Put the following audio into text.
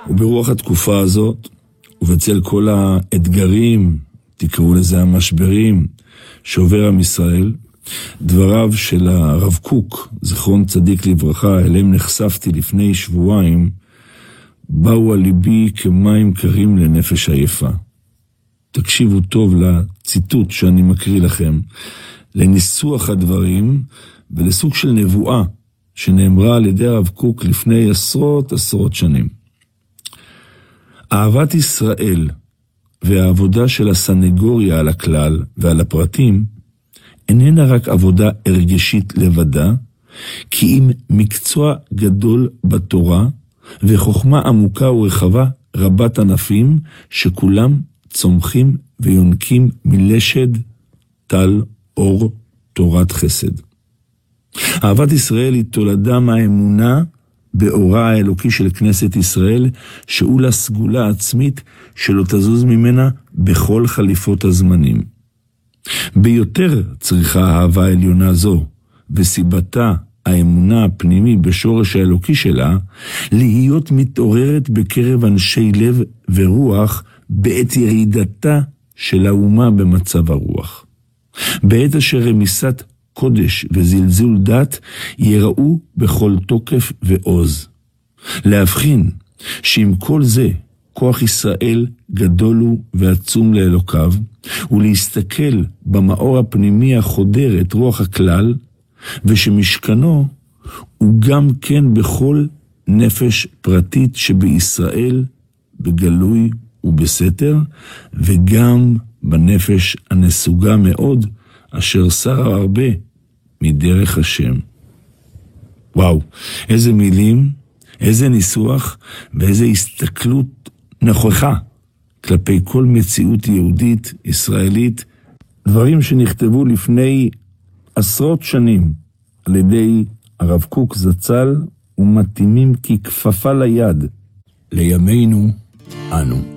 וברוח התקופה הזאת, ובצל כל האתגרים, תקראו לזה המשברים, שעובר עם ישראל, דבריו של הרב קוק, זכרון צדיק לברכה, אליהם נחשפתי לפני שבועיים, באו על ליבי כמים קרים לנפש עייפה. תקשיבו טוב לציטוט שאני מקריא לכם, לניסוח הדברים ולסוג של נבואה שנאמרה על ידי הרב קוק לפני עשרות שנים. אהבת ישראל והעבודה של הסנגוריה על הכלל ועל הפרטים איננה רק עבודה הרגשית לבדה, כי אם מקצוע גדול בתורה וחוכמה עמוקה ורחבה רבת ענפים שכולם צומחים ויונקים מלשד טל אור תורת חסד. אהבת ישראל היא תולדה מהאמונה באורה האלוקי של כנסת ישראל, שהוא לה סגולה עצמית שלא תזוז ממנה בכל חליפות הזמנים. ביותר צריכה האהבה העליונה זו, וסיבתה האמונה הפנימי בשורש האלוקי שלה, להיות מתעוררת בקרב אנשי לב ורוח בעת ירידתה של האומה במצב הרוח. בעת אשר רמיסת קודש וזלזול דת יראו בכל תוקף ועוז. להבחין שעם כל זה כוח ישראל גדול הוא ועצום לאלוקיו, ולהסתכל במאור הפנימי החודר את רוח הכלל, ושמשכנו הוא גם כן בכל נפש פרטית שבישראל, בגלוי ובסתר, וגם בנפש הנסוגה מאוד, אשר שרה הרבה מדרך השם. וואו, איזה מילים, איזה ניסוח ואיזה הסתכלות נכוחה כלפי כל מציאות יהודית, ישראלית, דברים שנכתבו לפני עשרות שנים על ידי הרב קוק זצ"ל ומתאימים ככפפה ליד לימינו אנו.